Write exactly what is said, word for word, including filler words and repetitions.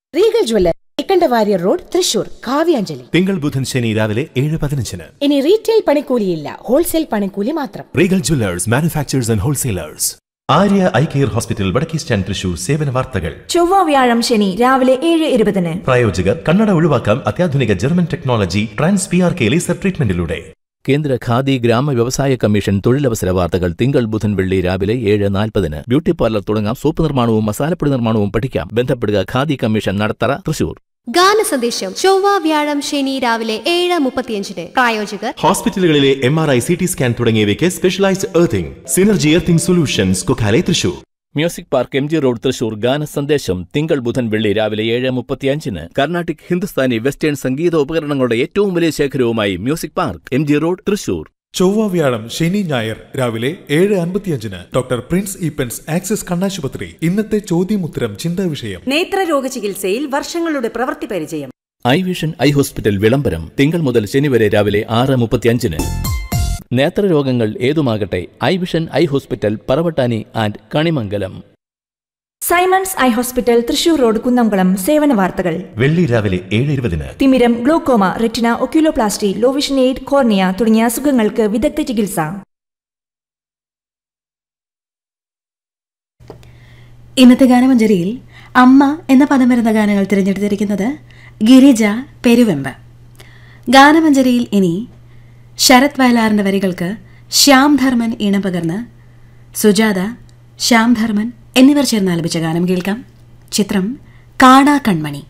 Regal jeweller Warrier road Thrissur Kavyanjali തിങ്കൾ ബുധൻ ശനി രാവിലെ ഏഴ് പതിനഞ്ചിന്. ഇനി റീറ്റെയിൽ പണിക്കൂലിയില്ല, ഹോൾസെയിൽ പണിക്കൂലി മാത്രം. Regal Jewellers, manufacturers and wholesalers. Arya eye care hospital വടക്കേ സ്റ്റാൻഡ് തൃശൂർ. സേവന വാർത്തകൾ ചൊവ്വ വ്യാഴം ശനി രാവിലെ ഏഴ് ഇരുപതിന്. പ്രായോജകർ കണ്ണട ഒഴിവാക്കാം അത്യാധുനിക German technology trans P R K laser ട്രീറ്റ്മെന്റിലൂടെ. കേന്ദ്ര ഖാദി ഗ്രാമ വ്യവസായ കമ്മീഷൻ തൊഴിലവസര വാർത്തകൾ തിങ്കൾ ബുധൻ വെള്ളി രാവിലെ ഏഴ് നാൽപ്പതിന്. ബ്യൂട്ടി പാർലർ തുടങ്ങാം, സോപ്പ് നിർമ്മാണവും മസാലപ്പൊടി നിർമ്മാണവും പഠിക്കാം. ബന്ധപ്പെടുക ഖാദി കമ്മീഷൻ, നടത്തറ, തൃശൂർ. ഗാന സന്ദേശം ചൊവ്വ വ്യാഴം ശനി രാവിലെ ഏഴ് മുപ്പത്തിയഞ്ചിന്. പ്രായോജകർ ഹോസ്പിറ്റലുകളിലെ M R I, C T scan തുടങ്ങിയവയ്ക്ക് specialised earthing synergy earthing solutions, Kokkalai, Thrissur. Music park, M G road, Thrissur. ഗാന സന്ദേശം തിങ്കൾ ബുധൻ വെള്ളി രാവിലെ ഏഴ് മുപ്പത്തിയഞ്ചിന്. കർണാട്ടിക്, ഹിന്ദുസ്ഥാനി, വെസ്റ്റേൺ സംഗീത ഉപകരണങ്ങളുടെ ഏറ്റവും വലിയ ശേഖരവുമായി music park, M G road, Thrissur. ചൊവ്വ വ്യാഴം ശനി ഞായർ രാവിലെ ഏഴ് അൻപത്തിയഞ്ചിന് ഡോക്ടർ പ്രിൻസ് ഈപ്പൻസ് ആക്സിസ് കണ്ണാശുപത്രി. ഇന്നത്തെ ചോദ്യമുത്തരം ചിന്താ വിഷയം. നേത്രരോഗ ചികിത്സയിൽ വർഷങ്ങളുടെ പ്രവൃത്തി പരിചയം. ഐ വിഷൻ ഐ ഹോസ്പിറ്റൽ വിളംബരം തിങ്കൾ മുതൽ ശനി വരെ രാവിലെ ആറ് മുപ്പത്തിയഞ്ചിന്. നേത്രരോഗങ്ങൾ ഏതുമാകട്ടെ, I vision eye hospital, Paravattani and Kanimangalam. Symons eye hospital Thrissur road Kunnamkulam. സേവന വാർത്തകൾ വെള്ളി രാവിലെ ഏഴ് ഇരുപതിന്. തിമിരം, glaucoma, retina, oculoplasty, low vision aid, cornea തുടങ്ങിയ അസുഖങ്ങൾക്ക് വിദഗ്ധ ചികിത്സ. ഇന്നത്തെ ഗാനമഞ്ജരിയിൽ അമ്മ എന്ന പദം വരുന്ന ഗാനങ്ങൾ തിരഞ്ഞെടുത്തിരിക്കുന്നത് ഗിരിജ പെരുവെമ്പ്. ഗാനമഞ്ജരിയിൽ ഇനി ശരത് വയലാറിന്റെ വരികൾക്ക് ശ്യാം ധർമ്മൻ ഈണം പകർന്ന് സുജാത, ശ്യാം ധർമ്മൻ എന്നിവർ ചേർന്ന് ആലപിച്ച ഗാനം കേൾക്കാം. ചിത്രം കാണാ കൺമണി.